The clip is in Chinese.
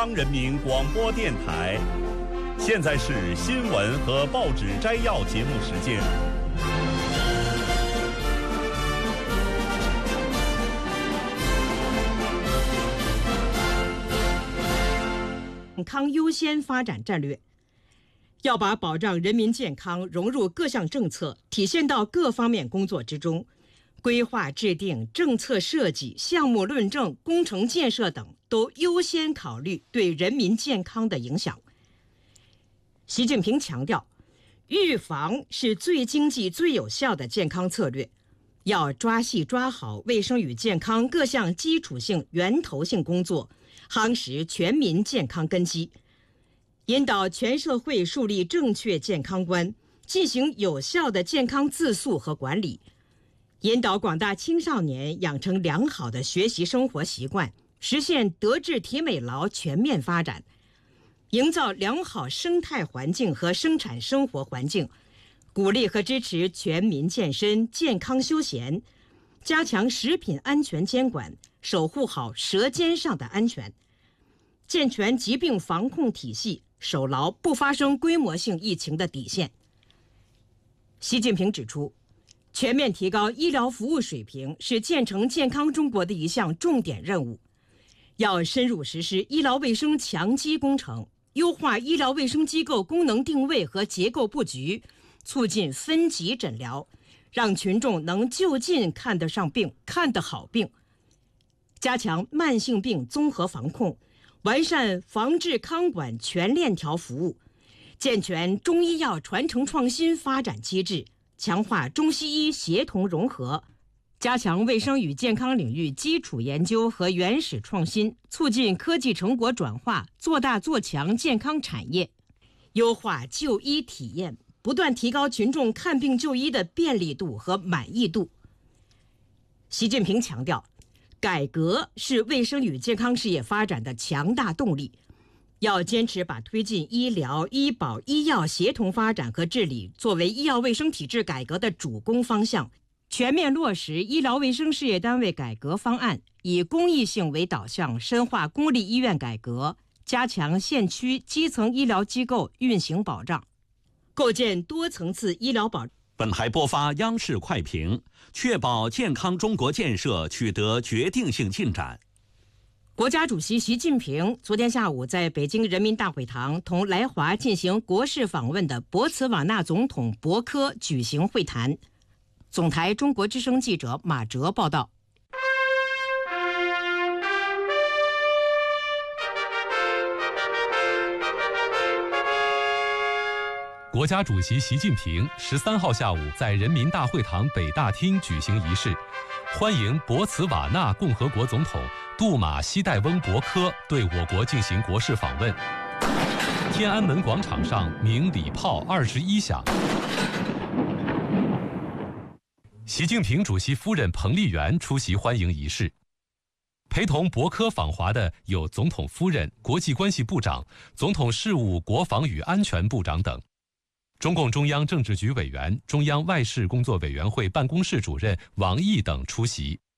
人民广播电台，现在是新闻和报纸摘要节目时间。 健康优先发展战略，要把保障人民健康融入各项政策，体现到各方面工作之中。规划制定、政策设计、项目论证、工程建设等都优先考虑对人民健康的影响。习近平强调，预防是最经济、最有效的健康策略，要抓细抓好卫生与健康各项基础性、源头性工作，夯实全民健康根基，引导全社会树立正确健康观，进行有效的健康自述和管理，引导广大青少年养成良好的学习生活习惯，实现德智体美劳全面发展，营造良好生态环境和生产生活环境，鼓励和支持全民健身、健康休闲，加强食品安全监管，守护好舌尖上的安全，健全疾病防控体系，守牢不发生规模性疫情的底线。习近平指出，全面提高医疗服务水平是建成健康中国的一项重点任务，要深入实施医疗卫生强基工程，优化医疗卫生机构功能定位和结构布局，促进分级诊疗，让群众能就近看得上病、看得好病，加强慢性病综合防控，完善防治康管全链条服务，健全中医药传承创新发展机制，强化中西医协同融合，加强卫生与健康领域基础研究和原始创新，促进科技成果转化，做大做强健康产业，优化就医体验，不断提高群众看病就医的便利度和满意度。习近平强调，改革是卫生与健康事业发展的强大动力，要坚持把推进医疗、医保、医药协同发展和治理作为医药卫生体制改革的主攻方向，全面落实医疗卫生事业单位改革方案，以公益性为导向，深化公立医院改革，加强县区基层医疗机构运行保障，构建多层次医疗保障。 本台播发央视快评，确保健康中国建设取得决定性进展。 国家主席习近平昨天下午在北京人民大会堂同来华进行国事访问的博茨瓦纳总统博科举行会谈。总台中国之声记者马哲报道。 国家主席习近平13号下午在人民大会堂北大厅举行仪式，欢迎博茨瓦纳共和国总统杜马西代翁博科对我国进行国事访问。天安门广场上鸣礼炮21响。习近平主席夫人彭丽媛出席欢迎仪式。陪同博科访华的有总统夫人、国际关系部长、总统事务国防与安全部长等。中共中央政治局委员、中央外事工作委员会办公室主任王毅等出席。